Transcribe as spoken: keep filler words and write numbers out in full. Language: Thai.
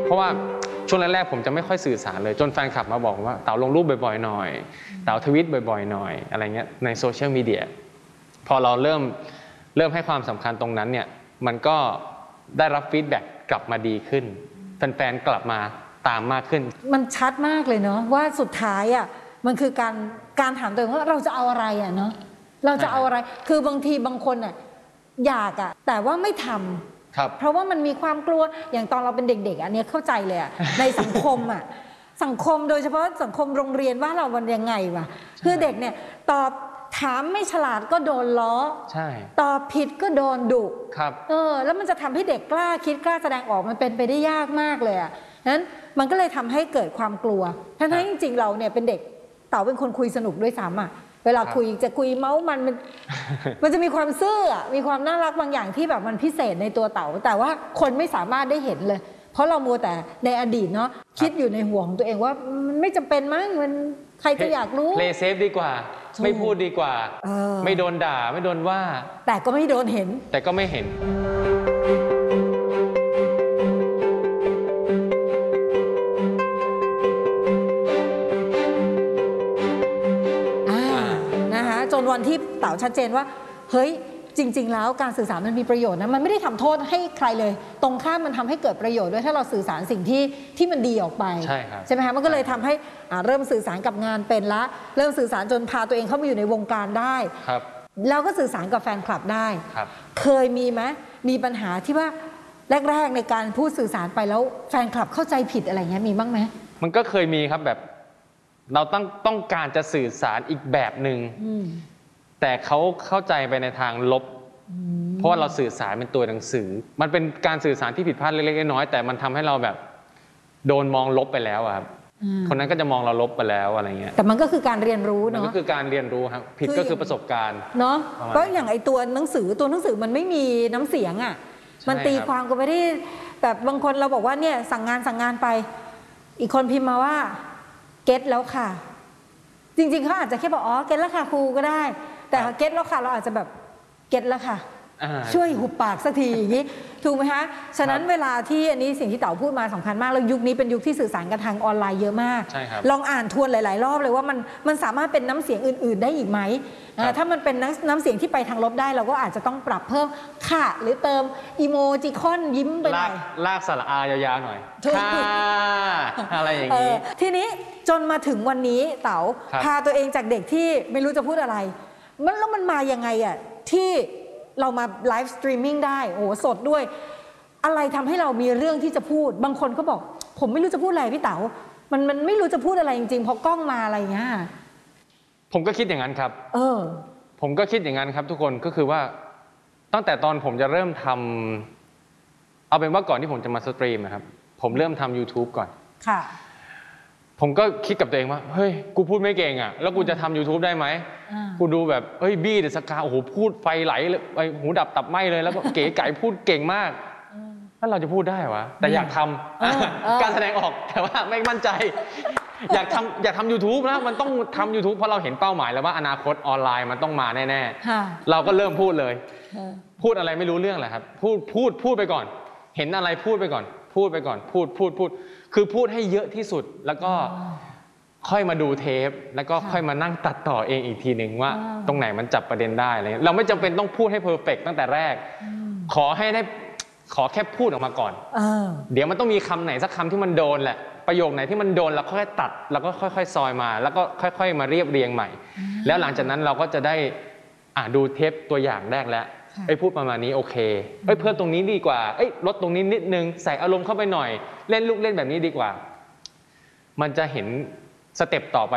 เพราะว่าช่วงแรกๆผมจะไม่ค่อยสื่อสารเลยจนแฟนคลับมาบอกว่าเต๋าลงรูปบ่อยๆหน่อยเต๋าทวิตบ่อยๆหน่อยอะไรเงี้ยในโซเชียลมีเดียพอเราเริ่มเริ่มให้ความสำคัญตรงนั้นเนี่ยมันก็ได้รับฟีดแบ็กกลับมาดีขึ้นแฟนๆกลับมาตามมากขึ้นมันชัดมากเลยเนาะว่าสุดท้ายอ่ะมันคือการการถามตัวเองว่าเราจะเอาอะไรอ่ะเนาะเราจะเอาอะไรคือบางทีบางคนอ่ะอยากอ่ะแต่ว่าไม่ทำเพราะว่ามันมีความกลัวอย่างตอนเราเป็นเด็กๆอันนี้เข้าใจเลยอ่ะในสังคมอ่ะสังคมโดยเฉพาะสังคมโรงเรียนว่าเรามันยังไงวะคือเด็กเนี่ยตอบถามไม่ฉลาดก็โดนล้อใช่ตอบผิดก็โดนดุครับเออแล้วมันจะทำให้เด็กกล้าคิดกล้าแสดงออกมันเป็นไปได้ยากมากเลยอ่ะนั้นมันก็เลยทำให้เกิดความกลัวทั้งๆจริงๆเราเนี่ยเป็นเด็กเต๋าเป็นคนคุยสนุกด้วยซ้ำอ่ะเวลาคุยจะคุยเมาส์มันมันมันจะมีความซื่ออ่ะมีความน่ารักบางอย่างที่แบบมันพิเศษในตัวเต๋าแต่ว่าคนไม่สามารถได้เห็นเลยเพราะเรามัวแต่ในอดีตเนาะคิดอยู่ในหัวของตัวเองว่ามันไม่จำเป็นมั้งมันใครจะอยากรู้ play safe ดีกว่าไม่พูดดีกว่าไม่โดนด่าไม่โดนว่าแต่ก็ไม่โดนเห็นแต่ก็ไม่เห็นจนวันที่เต๋าชัดเจนว่าเฮ้ยจริงๆแล้วการสื่อสารมันมีประโยชน์นะมันไม่ได้ทำโทษให้ใครเลยตรงข้ามมันทำให้เกิดประโยชน์ด้วยถ้าเราสื่อสารสิ่งที่ที่มันดีออกไปใช่ครับใช่ไหมคะมันก็เลยทำให้เริ่มสื่อสารกับงานเป็นละเริ่มสื่อสารจนพาตัวเองเข้ามาอยู่ในวงการได้ครับแล้วก็สื่อสารกับแฟนคลับได้ครับเคยมีไหมมีปัญหาที่ว่าแรกๆในการพูดสื่อสารไปแล้วแฟนคลับเข้าใจผิดอะไรเงี้ยมีบ้างไหมมันก็เคยมีครับแบบเราต้องต้องการจะสื่อสารอีกแบบหนึ่งแต่เขาเข้าใจไปในทางลบเพราะว่าเราสื่อสารเป็นตัวหนังสือมันเป็นการสื่อสารที่ผิดพลาดเล็กๆน้อยๆแต่มันทำให้เราแบบโดนมองลบไปแล้วครับคนนั้นก็จะมองเราลบไปแล้วอะไรเงี้ยแต่มันก็คือการเรียนรู้เนาะมันก็คือการเรียนรู้ครับผิดก็คือประสบการณ์เนาะก็อย่างไอตัวหนังสือตัวหนังสือมันไม่มีน้ำเสียงอ่ะมันตีความก็ไม่ได้แบบบางคนเราบอกว่าเนี่ยสั่งงานสั่งงานไปอีกคนพิมพ์มาว่าเก็ตแล้วค่ะจริงๆเขาอาจจะแค่บอกอ๋อเก็ตแล้วค่ะครูก็ได้แต่เก็ตแล้วค่ะเราอาจจะแบบเก็ตแล้วค่ะช่วยหุบปากสักทีอย่างนี้ถูกไหมคะฉะนั้นเวลาที่อันนี้สิ่งที่เต๋าพูดมาสำคัญมากแล้วยุคนี้เป็นยุคที่สื่อสารกันทางออนไลน์เยอะมากลองอ่านทวนหลายๆรอบเลยว่ามันมันสามารถเป็นน้ำเสียงอื่นๆได้อีกไหมถ้ามันเป็นน้ำเสียงที่ไปทางลบได้เราก็อาจจะต้องปรับเพิ่มค่ะหรือเติมอีโมจิคอนยิ้มไปหน่อยลากสระอายาวๆหน่อยค่ะอะไรอย่างนี้ทีนี้จนมาถึงวันนี้เต๋าพาตัวเองจากเด็กที่ไม่รู้จะพูดอะไรมันแล้วมันมายังไงอ่ะที่เรามาไลฟ์สตรีมมิ่งได้โอ้สดด้วยอะไรทำให้เรามีเรื่องที่จะพูดบางคนก็บอกผมไม่รู้จะพูดอะไรพี่เต๋ามันมันไม่รู้จะพูดอะไรจริงๆพอกล้องมาอะไรเงี้ยผมก็คิดอย่างนั้นครับเออผมก็คิดอย่างนั้นครับทุกคนก็คือว่าตั้งแต่ตอนผมจะเริ่มทำเอาเป็นว่าก่อนที่ผมจะมาสตรีมนะครับผมเริ่มทำ YouTube ก่อนค่ะผมก็คิดกับตัวเองว่าเฮ้ยกูพูดไม่เก่งอ่ะแล้วกูจะทำ YouTube ได้ไหมกูดูแบบเฮ้ยบี้เดอะสกาโอ้โหพูดไฟไหลเลยไอหูดับตับไหมเลยแล้วก็เก๋ไก่พูดเก่งมากแล้วเราจะพูดได้วะแต่อยากทำการแสดงออกแต่ว่าไม่มั่นใจอยากทำอยากทำ YouTube นะมันต้องทำ YouTube เพราะเราเห็นเป้าหมายแล้วว่าอนาคตออนไลน์มันต้องมาแน่ๆเราก็เริ่มพูดเลยพูดอะไรไม่รู้เรื่องแหละครับพูดพูดพูดไปก่อนเห็นอะไรพูดไปก่อนพูดไปก่อนพูดพูดพูดคือพูดให้เยอะที่สุดแล้วก็ค่อยมาดูเทปแล้วก็ค่อยมานั่งตัดต่อเองอีกทีหนึ่งว่าตรงไหนมันจับประเด็นได้อะไรเราไม่จำเป็นต้องพูดให้เพอร์เฟกต์ตั้งแต่แรกขอให้ได้ขอแค่พูดออกมาก่อนเดี๋ยวมันต้องมีคำไหนสักคำที่มันโดนแหละประโยคไหนที่มันโดนแล้วค่อยตัดแล้วก็ค่อยๆซอยมาแล้วก็ค่อยๆมาเรียบเรียงใหม่แล้วหลังจากนั้นเราก็จะได้อ่าดูเทปตัวอย่างแรกแล้วไอ้พูดประมาณนี้โอเคเอ้ยเพิ่มตรงนี้ดีกว่าเอ้ยลดตรงนี้นิดนึงใส่อารมณ์เข้าไปหน่อยเล่นลูกเล่นแบบนี้ดีกว่ามันจะเห็นสเต็ปต่อไป